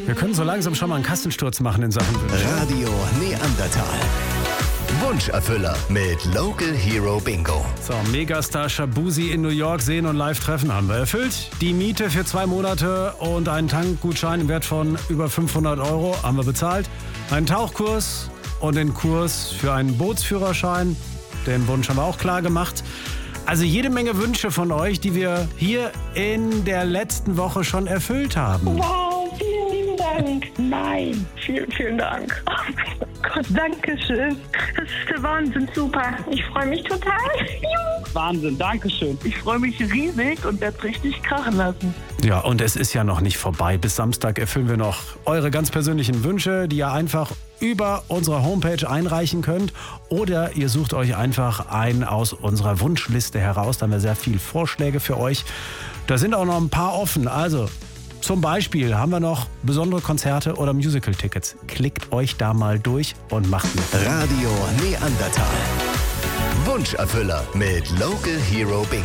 Wir können so langsam schon mal einen Kassensturz machen in Sachen Wünsche. Radio Neandertal. Wunscherfüller mit Local Hero Bingo. So, Megastar Shabuzi in New York sehen und live treffen haben wir erfüllt. Die Miete für 2 Monate und einen Tankgutschein im Wert von über 500 € haben wir bezahlt. Einen Tauchkurs und den Kurs für einen Bootsführerschein. Den Wunsch haben wir auch klar gemacht. Also jede Menge Wünsche von euch, die wir hier in der letzten Woche schon erfüllt haben. Wow, vielen lieben Dank. Nein, vielen Dank. Oh Gott, danke schön. Das ist der Wahnsinn, super. Ich freue mich total. Juhu. Wahnsinn, danke schön. Ich freue mich riesig und werde richtig krachen lassen. Ja, und es ist ja noch nicht vorbei. Bis Samstag erfüllen wir noch eure ganz persönlichen Wünsche, die ihr einfach über unsere Homepage einreichen könnt. Oder ihr sucht euch einfach einen aus unserer Wunschliste heraus. Da haben wir sehr viele Vorschläge für euch. Da sind auch noch ein paar offen. Also zum Beispiel haben wir noch besondere Konzerte oder Musical-Tickets. Klickt euch da mal durch und macht mit. Radio Neandertal. Wunscherfüller mit Local Hero Bingo.